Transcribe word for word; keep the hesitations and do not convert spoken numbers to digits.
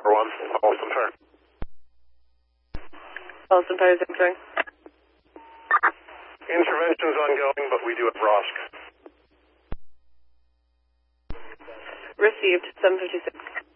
Tower one, Alston Fire. Alston Fire is entering. Intervention is ongoing, but we do have R O S C. Received, seven fifty-six.